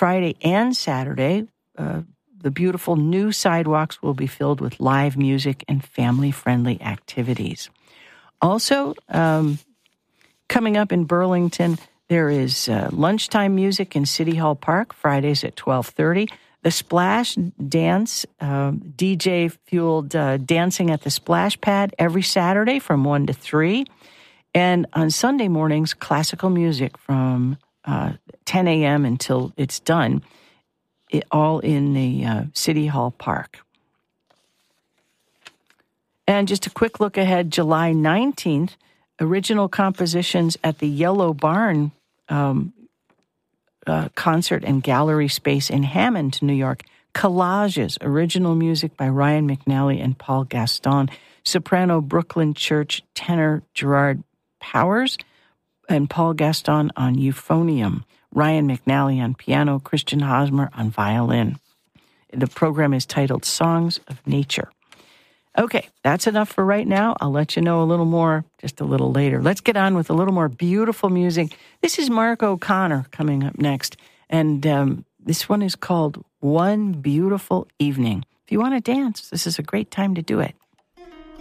Friday and Saturday, the beautiful new sidewalks will be filled with live music and family-friendly activities. Also, coming up in Burlington, there is lunchtime music in City Hall Park, Fridays at 12:30. The Splash Dance, DJ-fueled dancing at the Splash Pad every Saturday from 1 to 3. And on Sunday mornings, classical music from 10 a.m. until it's done, all in the City Hall Park. And just a quick look ahead, July 19th, original compositions at the Yellow Barn concert and gallery space in Hammond, New York. Collages, original music by Ryan McNally and Paul Gaston. Soprano Brooklyn Church tenor Gerard Powers and Paul Gaston on euphonium. Ryan McNally on piano, Christian Hosmer on violin. The program is titled Songs of Nature. Okay, that's enough for right now. I'll let you know a little more just a little later. Let's get on with a little more beautiful music. This is Mark O'Connor coming up next, and this one is called One Beautiful Evening. If you want to dance, this is a great time to do it.